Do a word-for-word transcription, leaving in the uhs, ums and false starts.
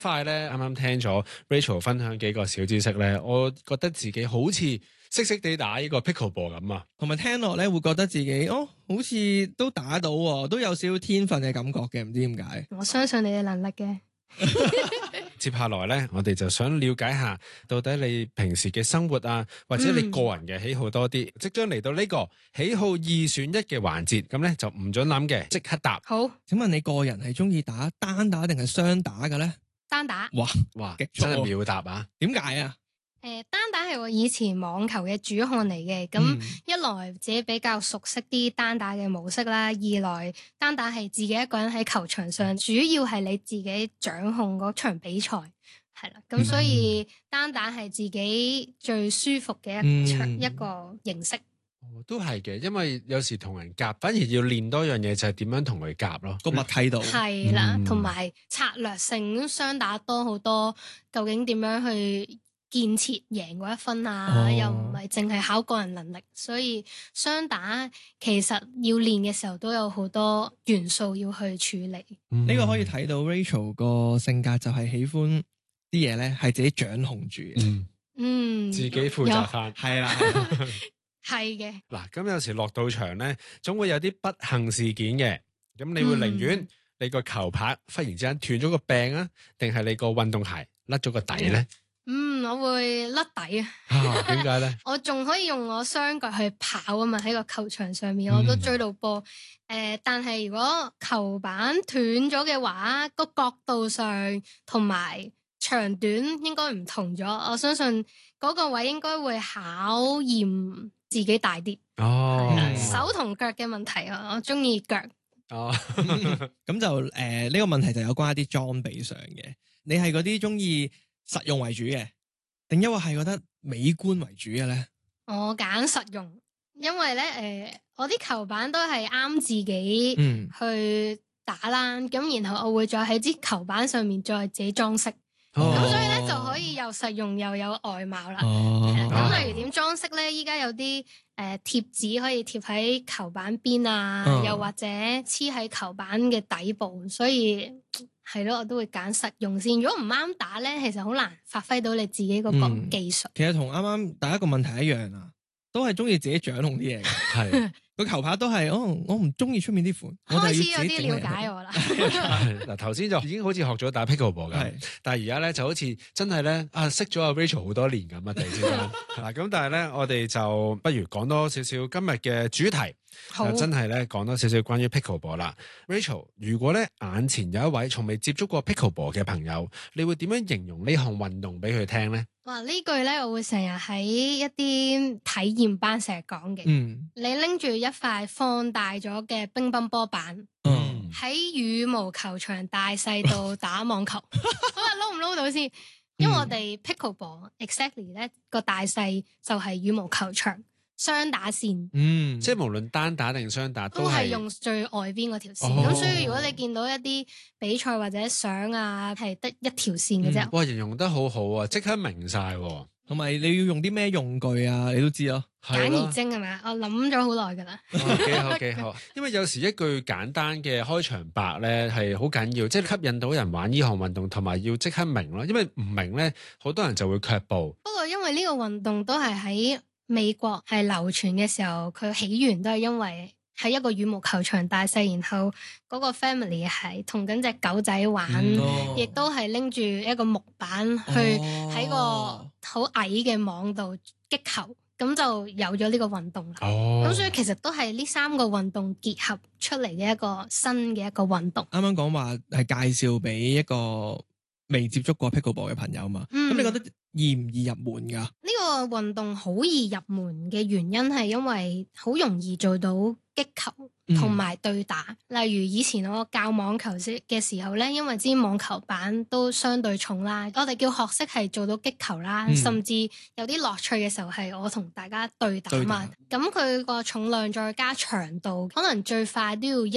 快咧，啱啱聽咗 Rachel 分享幾個小知識咧，我覺得自己好似識識地打呢個 pickleball 咁啊， 同埋聽落咧會覺得自己哦，好似都打到喎，都有少少天分嘅感覺嘅，唔知點解。 我相信你嘅能力嘅。 接下來咧，我哋就想了解下到底你平時嘅生活啊，或者你個人嘅喜好多啲。嗯、即將嚟到呢個喜好二選一嘅環節，咁咧就唔准諗嘅，即刻答。 好， 請問你個人係中意打單打定係雙打嘅咧？ 單打。 哇哇，真係秒答啊！ 點解啊？ 誒、呃，單打係我以前網球嘅主項嚟嘅，咁、嗯、一來自己比較熟悉啲單打嘅模式啦，二來單打係自己一個人喺球場上，主要係你自己掌控嗰場比賽，係啦，咁所以單打係自己最舒服嘅一場、嗯、一個形式。 哦，都係嘅，因為有時同人夾，反而要練多樣嘢，就係點樣同佢夾咯，個默契度係啦，同埋、嗯、策略性雙打多好多，究竟點樣去建設贏嗰一分啊，哦、又唔係淨係考個人能力，所以雙打其實要練嘅時候都有好多元素要去處理。呢、 嗯、個可以睇到 Rachel 個性格就係喜歡啲嘢咧係自己掌控住嘅，嗯， 嗯自己負責翻， 係啦。 係嘅。 嗱，咁有時落到場咧，總會有啲不幸事件嘅。咁你會寧願你個球拍忽然之間斷咗個柄啊，定係你個運動鞋甩咗個底咧？ 嗯，我會甩底啊。 點解咧？ 我仲可以用我雙腳去跑啊嘛，喺個球場上面我都追到波。誒、嗯呃，但係如果球板斷咗嘅話，個角度上同埋長短應該唔同咗。我相信嗰個位應該會考驗自己大啲。 哦， 手同腳嘅問題啊，我中意腳。 哦，咁就誒呢、呃這個問題就有關一啲裝備上嘅。你係嗰啲中意實用為主嘅，定抑或係覺得美觀為主嘅咧？ 我揀實用，因為咧誒、呃，我啲球板都係啱自己去打啦，咁、嗯、然後我會再喺支球板上面再自己裝飾。咁、哦、所以咧就可以又實用又有外貌啦。咁、哦、例如點裝飾咧？依家有啲誒貼紙可以貼喺球板邊啊，哦、又或者黐喺球板嘅底部，所以係咯，我都會揀實用先。如果唔啱打咧，其實好難發揮到你自己嗰個技術、嗯。 其實同啱啱第一個問題一樣啊，都係中意自己掌控啲嘢嘅。係個球拍都係，哦，我唔中意出面啲款。 開始有啲了解我啦。 嗱，頭先就已經好似學咗打 pickleball 咁，但係而家咧就好似真係咧啊，識咗阿 Rachel 好多年咁啊，突然之間。嗱，咁但係咧，我哋就不如講多少少今日嘅主題。好、啊，真係咧講多少少關於 pickleball 啦。Rachel，如果咧眼前有一位從未接觸過 pickleball 嘅朋友，你會點樣形容呢項運動俾佢聽咧？ 哇，呢句咧我會成日喺一啲體驗班成日講嘅。嗯，你拎住一塊放大咗嘅乒乓波板，嗯，喺羽毛球場大細度打網球，好啊，撈唔撈到先？因為我哋 pickleball exactly 咧個大細就係羽毛球場。雙打線，嗯， 即係無論單打定雙打都係用最外邊嗰條線。咁、哦、所以如果你見到一啲比賽或者相啊，係得一條線嘅啫、嗯。 哇，形容得好好啊，即刻明晒。 同埋你要用啲咩用具啊，你都知咯。 簡而精係咪？我諗咗好耐噶啦。 幾好幾好，因為有時一句簡單嘅開場白咧係好緊要，即係吸引到人玩呢項運動，同埋要即刻明咯。因為唔明咧，好多人就會卻步。 不過因為呢個運動都係喺美國係流傳嘅時候，佢起源都係因為喺一個羽毛球場大細，然後嗰個 family 係同緊隻狗仔玩，亦、嗯、都係拎住一個木板去喺個好矮嘅網度擊球，咁就有咗呢個運動啦。咁、哦、所以其實都係呢三個運動結合出嚟嘅一個新嘅一個運動。 啱啱講話係介紹俾一個未接觸過 pickleball 嘅朋友嘛，咁、嗯、你覺得易唔易入門噶？ 呢個運動好易入門嘅原因係因為好容易做到擊球同埋對打。嗯、例如以前我教網球嘅時候咧，因為支網球板都相對重啦，我哋叫學識係做到擊球啦，嗯、甚至有啲樂趣嘅時候係我同大家對打嘛。咁佢個重量再加長度，可能最快都要一